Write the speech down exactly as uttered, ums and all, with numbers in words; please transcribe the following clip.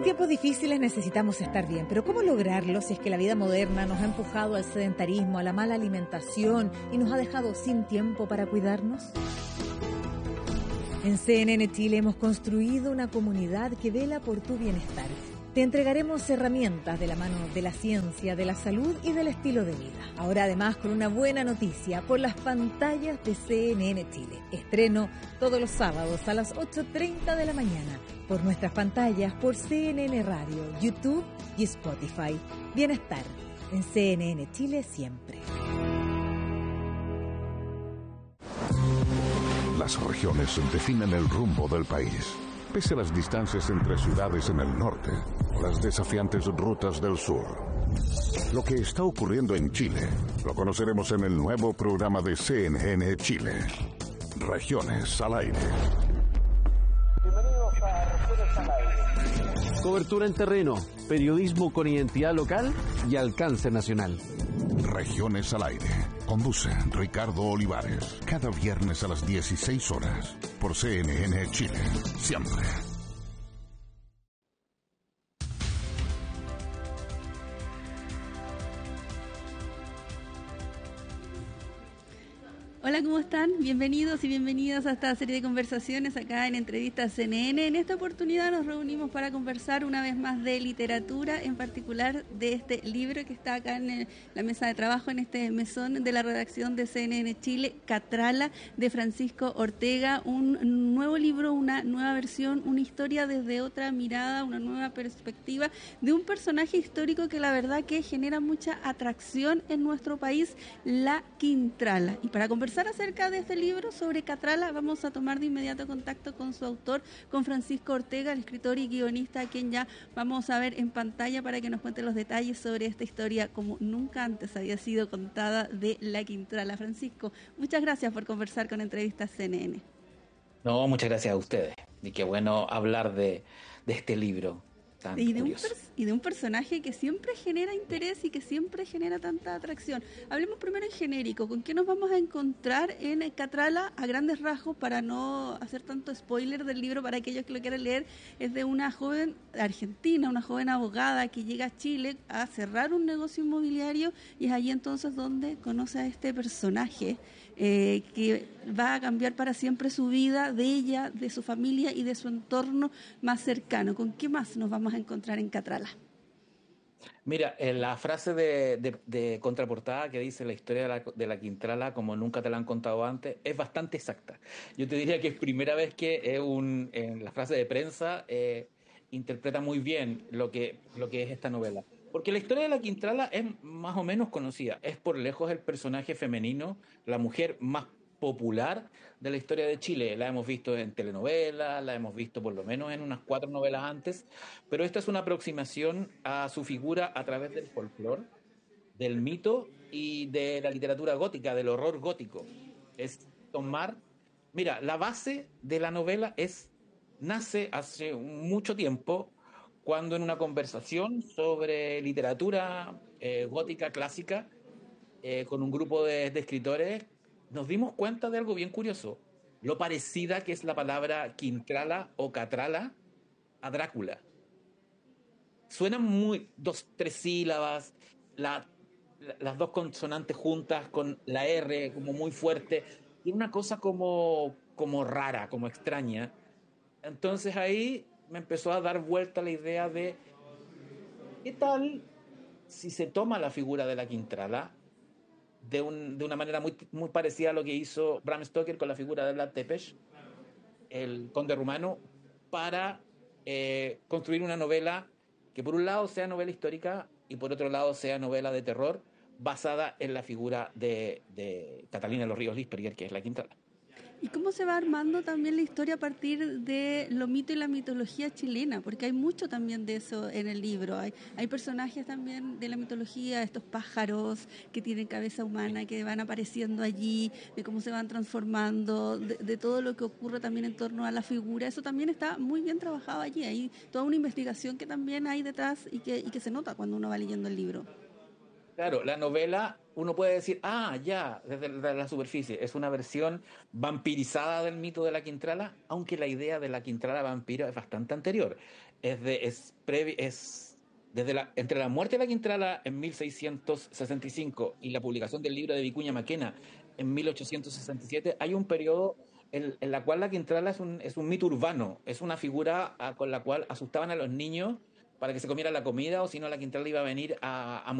En tiempos difíciles necesitamos estar bien, pero ¿cómo lograrlo si es que la vida moderna nos ha empujado al sedentarismo, a la mala alimentación y nos ha dejado sin tiempo para cuidarnos? En C N N Chile hemos construido una comunidad que vela por tu bienestar. Te entregaremos herramientas de la mano de la ciencia, de la salud y del estilo de vida. Ahora además con una buena noticia por las pantallas de C N N Chile. Estreno todos los sábados a las ocho treinta de la mañana por nuestras pantallas por C N N Radio, YouTube y Spotify. Bienestar en C N N Chile siempre. Las regiones definen el rumbo del país. Pese a las distancias entre ciudades en el norte o las desafiantes rutas del sur. Lo que está ocurriendo en Chile lo conoceremos en el nuevo programa de C N N Chile. Regiones al aire. Bienvenidos a Regiones al aire. Cobertura en terreno, periodismo con identidad local y alcance nacional. Regiones al aire. Conduce Ricardo Olivares. Cada viernes a las dieciséis horas. Por C N N Chile. Siempre. Hola, ¿cómo están? Bienvenidos y bienvenidas a esta serie de conversaciones acá en Entrevistas C N N. En esta oportunidad nos reunimos para conversar una vez más de literatura, en particular de este libro que está acá en el, la mesa de trabajo, en este mesón de la redacción de C N N Chile, Catrala, de Francisco Ortega. Un nuevo libro, una nueva versión, una historia desde otra mirada, una nueva perspectiva de un personaje histórico que la verdad que genera mucha atracción en nuestro país, la Quintrala. Y para conversar acerca de este libro sobre Catrala, vamos a tomar de inmediato contacto con su autor, con Francisco Ortega, el escritor y guionista, a quien ya vamos a ver en pantalla para que nos cuente los detalles sobre esta historia como nunca antes había sido contada de la Quintrala. Francisco, muchas gracias por conversar con Entrevistas C N N. No, muchas gracias a ustedes. Y qué bueno hablar de, de este libro. Y de, un y de un personaje que siempre genera interés y que siempre genera tanta atracción. Hablemos primero en genérico. ¿Con qué nos vamos a encontrar en Catrala a grandes rasgos, para no hacer tanto spoiler del libro para aquellos que lo quieran leer? Es de una joven argentina, una joven abogada que llega a Chile a cerrar un negocio inmobiliario, y es allí entonces donde conoce a este personaje eh, que va a cambiar para siempre su vida, de ella, de su familia y de su entorno más cercano. ¿Con qué más nos vamos a encontrar en Catrala? Mira, en la frase de, de, de contraportada que dice la historia de la, de la Quintrala como nunca te la han contado antes, es bastante exacta. Yo te diría que es primera vez que eh, un, en la frase de prensa eh, interpreta muy bien lo que, lo que es esta novela. Porque la historia de la Quintrala es más o menos conocida. Es por lejos el personaje femenino, la mujer más popular de la historia de Chile. La hemos visto en telenovelas, la hemos visto por lo menos en unas cuatro novelas antes, pero esta es una aproximación a su figura a través del folclore, del mito y de la literatura gótica, del horror gótico. Es tomar... Mira, la base de la novela es nace hace mucho tiempo, cuando en una conversación sobre literatura eh, gótica clásica eh, con un grupo de, de escritores, nos dimos cuenta de algo bien curioso, lo parecida que es la palabra Quintrala o Catrala a Drácula. Suenan muy, dos, tres sílabas, la, la, las dos consonantes juntas con la R como muy fuerte, y una cosa como, como rara, como extraña. Entonces ahí me empezó a dar vuelta la idea de ¿qué tal si se toma la figura de la Quintrala de, un, de una manera muy, muy parecida a lo que hizo Bram Stoker con la figura de Vlad Tepes, el conde rumano, para eh, construir una novela que por un lado sea novela histórica y por otro lado sea novela de terror basada en la figura de, de Catalina de los Ríos Lisperier, que es la Quintrala? ¿Y cómo se va armando también la historia a partir de lo mito y la mitología chilena? Porque hay mucho también de eso en el libro. Hay, hay personajes también de la mitología, estos pájaros que tienen cabeza humana, que van apareciendo allí, de cómo se van transformando, de, de todo lo que ocurre también en torno a la figura. Eso también está muy bien trabajado allí. Hay toda una investigación que también hay detrás y que, y que se nota cuando uno va leyendo el libro. Claro, la novela uno puede decir, ah, ya, desde la, la superficie, es una versión vampirizada del mito de la Quintrala, aunque la idea de la Quintrala vampiro es bastante anterior. Es de, es previ, es desde la, entre la muerte de la Quintrala en mil seiscientos sesenta y cinco y la publicación del libro de Vicuña Maquena en mil ochocientos sesenta y siete, hay un periodo en, en la cual la Quintrala es un, es un mito urbano, es una figura a, con la cual asustaban a los niños para que se comieran la comida, o si no la Quintrala iba a venir a, a